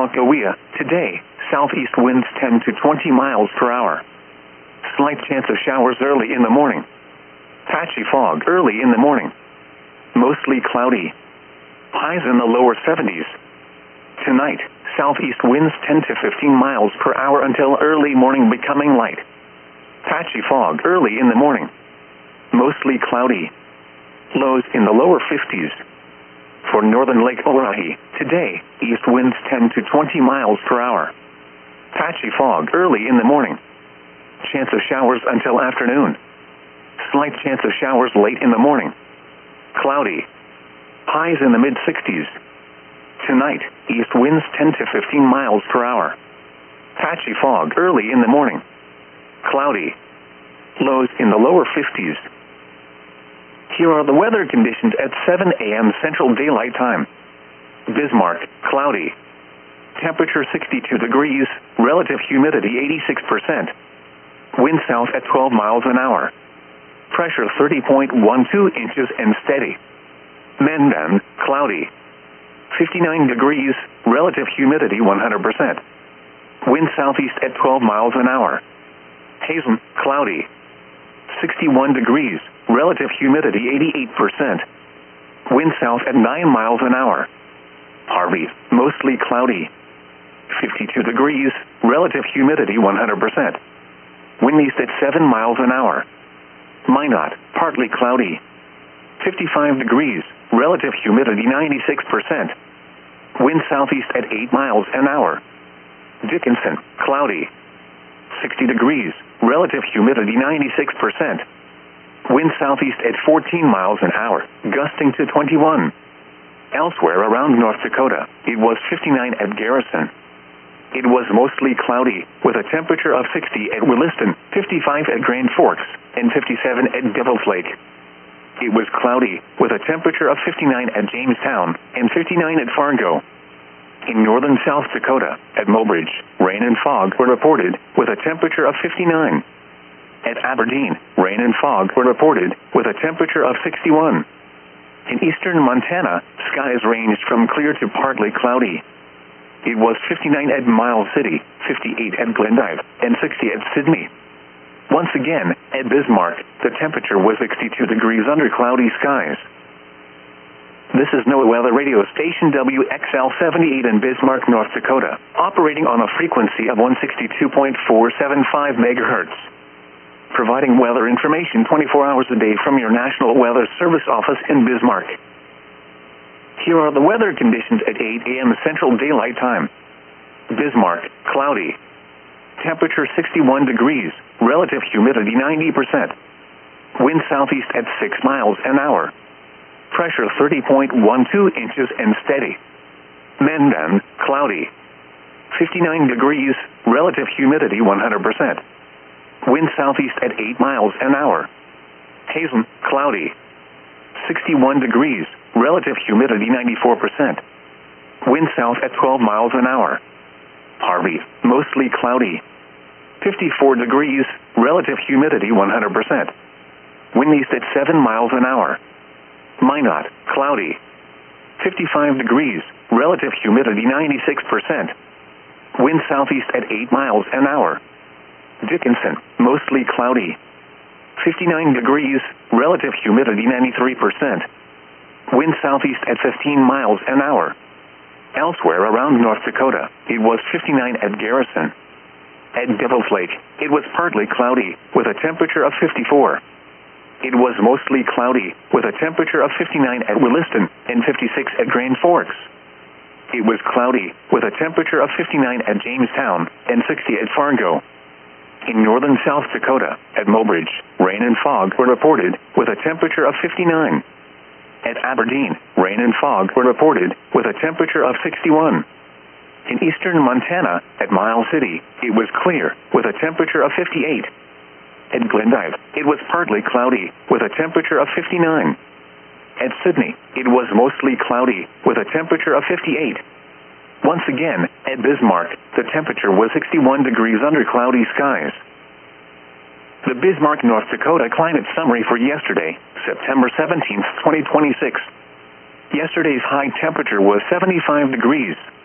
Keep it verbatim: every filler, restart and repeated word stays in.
Sacagawea, today, southeast winds ten to twenty miles per hour. Slight chance of showers early in the morning. Patchy fog early in the morning. Mostly cloudy. Highs in the lower seventies. Tonight, southeast winds ten to fifteen miles per hour until early morning, becoming light. Patchy fog early in the morning. Mostly cloudy. Lows in the lower fifties. For northern Lake Oahe, today, east winds ten to twenty miles per hour. Patchy fog early in the morning. Chance of showers until afternoon. Slight chance of showers late in the morning. Cloudy. Highs in the mid-sixties. Tonight, east winds ten to fifteen miles per hour. Patchy fog early in the morning. Cloudy. Lows in the lower fifties. Here are the weather conditions at seven a m Central Daylight Time. Bismarck, cloudy. Temperature sixty-two degrees, relative humidity eighty-six percent. Wind south at twelve miles an hour. Pressure thirty point one two inches and steady. Mendon, cloudy. fifty-nine degrees, relative humidity one hundred percent. Wind southeast at twelve miles an hour. Hazen, cloudy. sixty-one degrees, relative humidity eighty-eight percent. Wind south at nine miles an hour. Harvey, mostly cloudy. fifty-two degrees, relative humidity one hundred percent. Wind east at seven miles an hour. Minot, partly cloudy. fifty-five degrees, relative humidity ninety-six percent. Wind southeast at eight miles an hour. Dickinson, cloudy. sixty degrees, relative humidity ninety-six percent. Wind southeast at fourteen miles an hour, gusting to twenty-one. Elsewhere around North Dakota, it was fifty-nine at Garrison. It was mostly cloudy, with a temperature of sixty at Williston, fifty-five at Grand Forks, and fifty-seven at Devil's Lake. It was cloudy, with a temperature of fifty-nine at Jamestown, and fifty-nine at Fargo. In northern South Dakota, at Mobridge, rain and fog were reported, with a temperature of fifty-nine. At Aberdeen, rain and fog were reported, with a temperature of sixty-one. In eastern Montana, skies ranged from clear to partly cloudy. It was fifty-nine at Miles City, fifty-eight at Glendive, and sixty at Sidney. Once again, at Bismarck, the temperature was sixty-two degrees under cloudy skies. This is NOAA Weather Radio Station W X L seventy-eight in Bismarck, North Dakota, operating on a frequency of one sixty-two point four seven five megahertz. Providing weather information twenty-four hours a day from your National Weather Service office in Bismarck. Here are the weather conditions at eight a m Central Daylight Time. Bismarck, cloudy. Temperature sixty-one degrees, relative humidity ninety percent. Wind southeast at six miles an hour. Pressure thirty point one two inches and steady. Mendon, cloudy. fifty-nine degrees, relative humidity one hundred percent. Wind southeast at eight miles an hour. Hazen, cloudy. sixty-one degrees, relative humidity ninety-four percent. Wind south at twelve miles an hour. Harvey, mostly cloudy. fifty-four degrees, relative humidity one hundred percent. Wind east at seven miles an hour. Minot, cloudy. fifty-five degrees, relative humidity ninety-six percent. Wind southeast at eight miles an hour. Dickinson, mostly cloudy. fifty-nine degrees, relative humidity ninety-three percent. Wind southeast at fifteen miles an hour. Elsewhere around North Dakota, it was fifty-nine at Garrison. At Devil's Lake, it was partly cloudy, with a temperature of fifty-four. It was mostly cloudy, with a temperature of fifty-nine at Williston, and fifty-six at Grand Forks. It was cloudy, with a temperature of fifty-nine at Jamestown, and sixty at Fargo. In northern South Dakota, at Mobridge, rain and fog were reported, with a temperature of fifty-nine. At Aberdeen, rain and fog were reported, with a temperature of sixty-one. In eastern Montana, at Miles City, it was clear, with a temperature of fifty-eight. At Glendive, it was partly cloudy, with a temperature of fifty-nine. At Sidney, it was mostly cloudy, with a temperature of fifty-eight. Once again, at Bismarck, the temperature was sixty-one degrees under cloudy skies. The Bismarck, North Dakota climate summary for yesterday, September seventeenth, twenty twenty-six. Yesterday's high temperature was seventy-five degrees.